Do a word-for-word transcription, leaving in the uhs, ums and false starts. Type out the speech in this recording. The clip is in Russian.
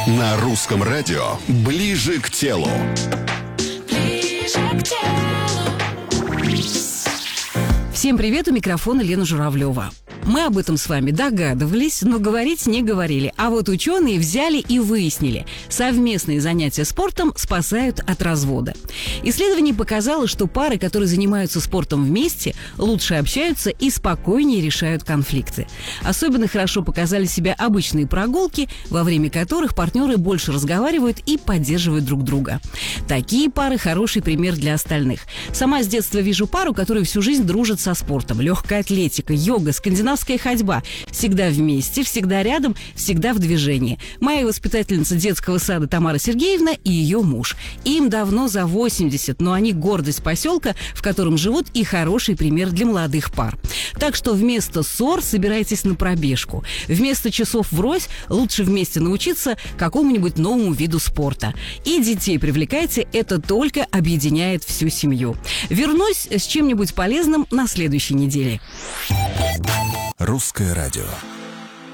На русском радио «Ближе к телу». Всем привет, у микрофона Лена Журавлева. Мы об этом с вами догадывались, но говорить не говорили. А вот ученые взяли и выяснили: совместные занятия спортом спасают от развода. Исследование показало, что пары, которые занимаются спортом вместе, лучше общаются и спокойнее решают конфликты. Особенно хорошо показали себя обычные прогулки, во время которых партнеры больше разговаривают и поддерживают друг друга. Такие пары – хороший пример для остальных. Сама с детства вижу пару, которая всю жизнь дружит со спортом. Легкая атлетика, йога, скандинавская ходьба. Всегда вместе, всегда рядом, всегда в движении. Моя воспитательница детского сада Тамара Сергеевна и ее муж. Им давно за восемьдесят, но они гордость поселка, в котором живут, и хороший пример для молодых пар. Так что вместо ссор собирайтесь на пробежку. Вместо часов врозь лучше вместе научиться какому-нибудь новому виду спорта. И детей привлекайте, это только объединяет всю семью. Вернусь с чем-нибудь полезным на следующей неделе. Русское радио.